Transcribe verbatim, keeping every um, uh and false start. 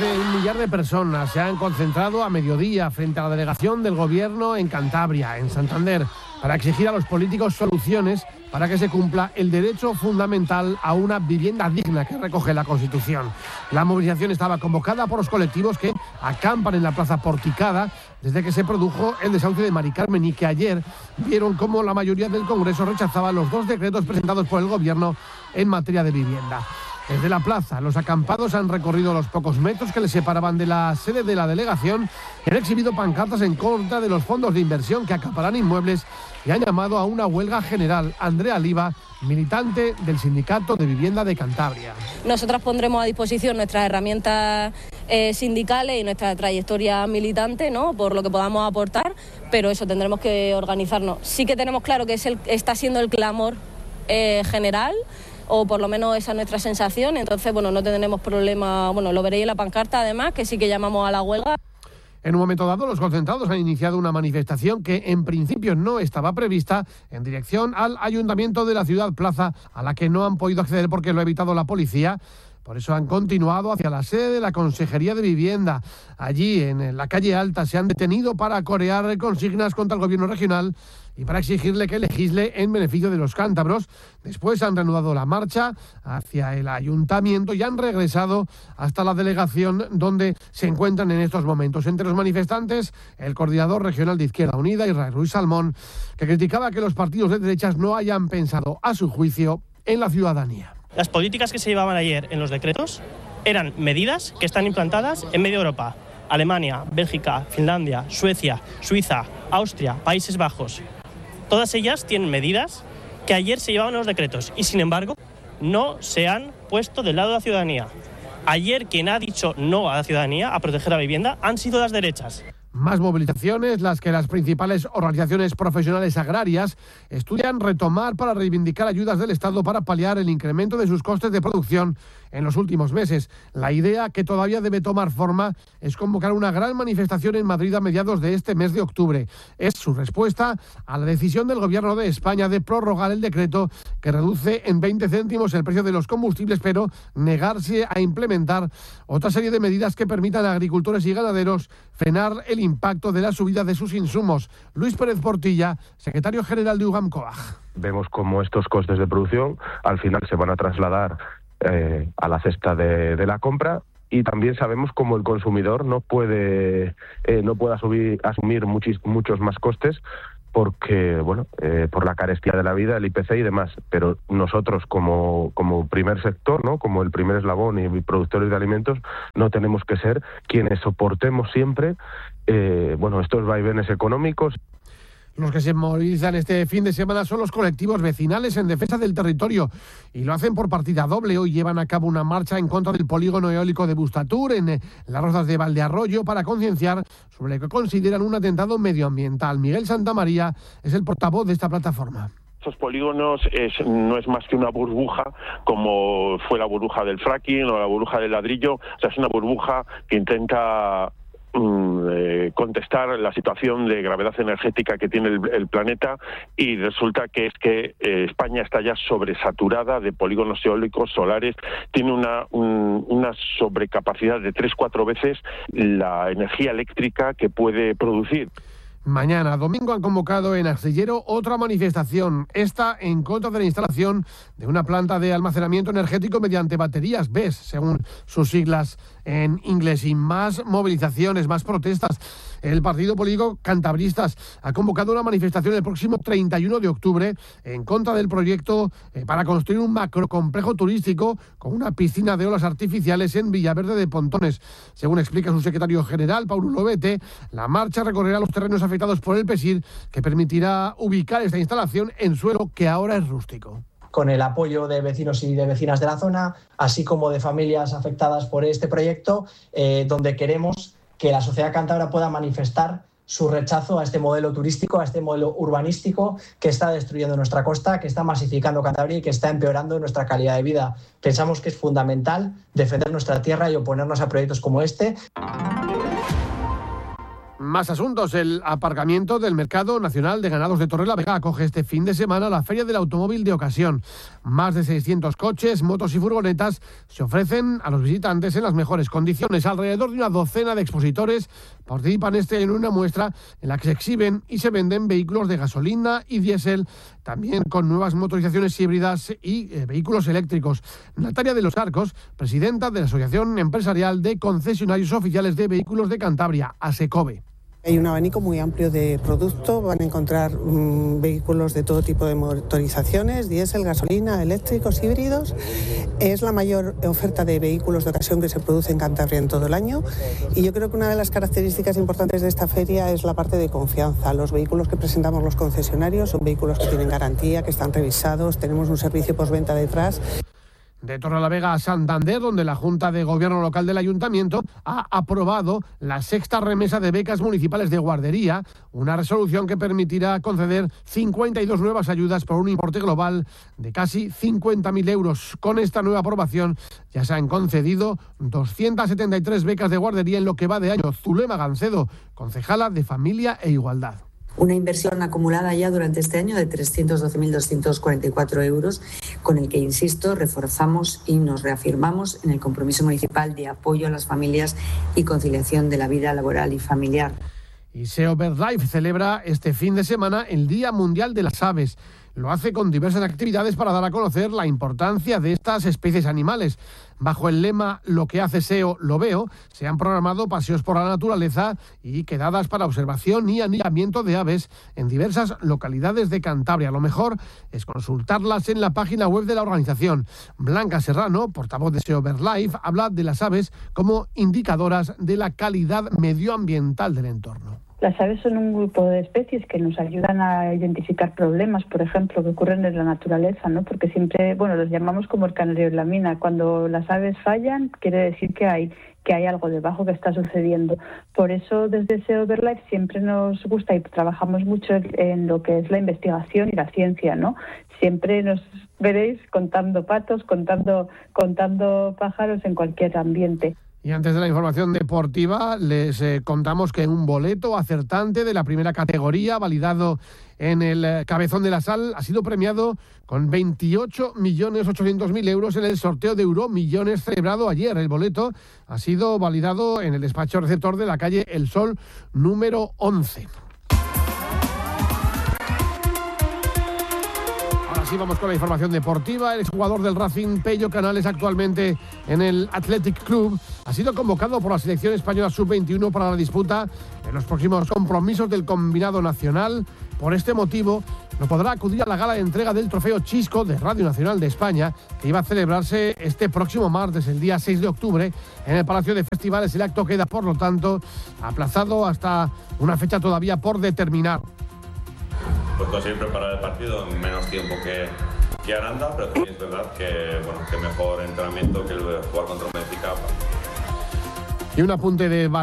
de un millar de personas se han concentrado a mediodía frente a la delegación del Gobierno en Cantabria, en Santander, para exigir a los políticos soluciones para que se cumpla el derecho fundamental a una vivienda digna que recoge la Constitución. La movilización estaba convocada por los colectivos que acampan en la Plaza Porticada desde que se produjo el desahucio de Mari Carmen y que ayer vieron cómo la mayoría del Congreso rechazaba los dos decretos presentados por el Gobierno en materia de vivienda. Desde la plaza, los acampados han recorrido los pocos metros que les separaban de la sede de la delegación y han exhibido pancartas en contra de los fondos de inversión que acaparan inmuebles y han llamado a una huelga general. Andrea Liva, militante del Sindicato de Vivienda de Cantabria. Nosotras pondremos a disposición nuestras herramientas eh, sindicales y nuestra trayectoria militante, ¿no?, por lo que podamos aportar, pero eso tendremos que organizarnos. Sí que tenemos claro que es el, está siendo el clamor eh, general, o por lo menos esa es nuestra sensación, entonces bueno, no tendremos problema, bueno, lo veréis en la pancarta además, que sí que llamamos a la huelga. En un momento dado, los concentrados han iniciado una manifestación que en principio no estaba prevista en dirección al Ayuntamiento de la Ciudad Plaza, a la que no han podido acceder porque lo ha evitado la policía. Por eso han continuado hacia la sede de la Consejería de Vivienda. Allí, en la calle Alta, se han detenido para corear consignas contra el Gobierno regional y para exigirle que legisle en beneficio de los cántabros. Después han reanudado la marcha hacia el Ayuntamiento y han regresado hasta la delegación donde se encuentran en estos momentos. Entre los manifestantes, el coordinador regional de Izquierda Unida, Israel Ruiz Salmón, que criticaba que los partidos de derechas no hayan pensado, a su juicio, en la ciudadanía. Las políticas que se llevaban ayer en los decretos eran medidas que están implantadas en media Europa. Alemania, Bélgica, Finlandia, Suecia, Suiza, Austria, Países Bajos. Todas ellas tienen medidas que ayer se llevaban en los decretos y, sin embargo, no se han puesto del lado de la ciudadanía. Ayer quien ha dicho no a la ciudadanía, a proteger la vivienda, han sido las derechas. Más movilizaciones, las que las principales organizaciones profesionales agrarias estudian retomar para reivindicar ayudas del Estado para paliar el incremento de sus costes de producción en los últimos meses. La idea, que todavía debe tomar forma, es convocar una gran manifestación en Madrid a mediados de este mes de octubre. Es su respuesta a la decisión del Gobierno de España de prorrogar el decreto que reduce en veinte céntimos el precio de los combustibles, pero negarse a implementar otra serie de medidas que permitan a agricultores y ganaderos frenar el impacto de la subida de sus insumos. Luis Pérez Portilla, secretario general de UGAM-COAG. Vemos cómo estos costes de producción al final se van a trasladar eh, a la cesta de, de la compra, y también sabemos cómo el consumidor no puede eh, no puede asumir, asumir muchis, muchos más costes porque, bueno, eh, por la carestía de la vida, el I P C y demás. Pero nosotros como, como primer sector, ¿no?, como el primer eslabón y productores de alimentos, no tenemos que ser quienes soportemos siempre eh, bueno, estos vaivenes económicos. Los que se movilizan este fin de semana son los colectivos vecinales en defensa del territorio y lo hacen por partida doble. Hoy llevan a cabo una marcha en contra del polígono eólico de Bustatur en las Rozas de Valdearroyo para concienciar sobre lo que consideran un atentado medioambiental. Miguel Santamaría es el portavoz de esta plataforma. Estos polígonos es, no es más que una burbuja, como fue la burbuja del fracking o la burbuja del ladrillo. O sea, es una burbuja que intenta Eh, contestar la situación de gravedad energética que tiene el, el planeta, y resulta que es que eh, España está ya sobresaturada de polígonos eólicos solares, tiene una, un, una sobrecapacidad de tres, cuatro veces la energía eléctrica que puede producir. Mañana, domingo, han convocado en Astillero otra manifestación, esta en contra de la instalación de una planta de almacenamiento energético mediante baterías, B E S, según sus siglas en inglés, y más movilizaciones, más protestas. El partido político Cantabristas ha convocado una manifestación el próximo treinta y uno de octubre en contra del proyecto eh, para construir un macrocomplejo turístico con una piscina de olas artificiales en Villaverde de Pontones. Según explica su secretario general, Paulo Lobete, la marcha recorrerá los terrenos afectados por el PESIR, que permitirá ubicar esta instalación en suelo que ahora es rústico. Con el apoyo de vecinos y de vecinas de la zona, así como de familias afectadas por este proyecto, eh, donde queremos que la sociedad cántabra pueda manifestar su rechazo a este modelo turístico, a este modelo urbanístico que está destruyendo nuestra costa, que está masificando Cantabria y que está empeorando nuestra calidad de vida. Pensamos que es fundamental defender nuestra tierra y oponernos a proyectos como este. Más asuntos. El aparcamiento del Mercado Nacional de Ganados de Torrelavega acoge este fin de semana la Feria del Automóvil de Ocasión. Más de seiscientos coches, motos y furgonetas se ofrecen a los visitantes en las mejores condiciones. Alrededor de una docena de expositores participan este año en una muestra en la que se exhiben y se venden vehículos de gasolina y diésel, también con nuevas motorizaciones híbridas y eh, vehículos eléctricos. Natalia de los Arcos, presidenta de la Asociación Empresarial de Concesionarios Oficiales de Vehículos de Cantabria, ASECOVE. Hay un abanico muy amplio de productos, van a encontrar mmm, vehículos de todo tipo de motorizaciones, diésel, gasolina, eléctricos, híbridos. Es la mayor oferta de vehículos de ocasión que se produce en Cantabria en todo el año y yo creo que una de las características importantes de esta feria es la parte de confianza. Los vehículos que presentamos los concesionarios son vehículos que tienen garantía, que están revisados, tenemos un servicio postventa detrás. De Torrelavega a Santander, donde la Junta de Gobierno Local del Ayuntamiento ha aprobado la sexta remesa de becas municipales de guardería, una resolución que permitirá conceder cincuenta y dos nuevas ayudas por un importe global de casi cincuenta mil euros. Con esta nueva aprobación ya se han concedido doscientas setenta y tres becas de guardería en lo que va de año. Zulema Gancedo, concejala de Familia e Igualdad. Una inversión acumulada ya durante este año de trescientos doce mil doscientos cuarenta y cuatro euros, con el que, insisto, reforzamos y nos reafirmamos en el compromiso municipal de apoyo a las familias y conciliación de la vida laboral y familiar. Y SEO BirdLife celebra este fin de semana el Día Mundial de las Aves. Lo hace con diversas actividades para dar a conocer la importancia de estas especies animales. Bajo el lema "Lo que hace SEO, lo veo", se han programado paseos por la naturaleza y quedadas para observación y anillamiento de aves en diversas localidades de Cantabria. Lo mejor es consultarlas en la página web de la organización. Blanca Serrano, portavoz de SEO BirdLife, habla de las aves como indicadoras de la calidad medioambiental del entorno. Las aves son un grupo de especies que nos ayudan a identificar problemas, por ejemplo, que ocurren en la naturaleza, ¿no? Porque siempre, bueno, los llamamos como el canario en la mina. Cuando las aves fallan, quiere decir que hay que hay algo debajo que está sucediendo. Por eso, desde SEO BirdLife siempre nos gusta y trabajamos mucho en lo que es la investigación y la ciencia, ¿no? Siempre nos veréis contando patos, contando, contando pájaros en cualquier ambiente. Y antes de la información deportiva, les eh, contamos que un boleto acertante de la primera categoría, validado en el eh, Cabezón de la Sal, ha sido premiado con veintiocho millones ochocientos mil euros en el sorteo de Euromillones celebrado ayer. El boleto ha sido validado en el despacho receptor de la calle El Sol número once. Así vamos con la información deportiva. El exjugador del Racing, Pello Canales, actualmente en el Athletic Club, ha sido convocado por la selección española sub veintiuno para la disputa en los próximos compromisos del combinado nacional. Por este motivo, no podrá acudir a la gala de entrega del trofeo Chisco de Radio Nacional de España, que iba a celebrarse este próximo martes, el día seis de octubre, en el Palacio de Festivales. El acto queda, por lo tanto, aplazado hasta una fecha todavía por determinar. Pues conseguir preparar el partido en menos tiempo que, que Aranda, pero también es verdad que, bueno, que mejor entrenamiento que el de jugar contra un Benfica. Y un apunte de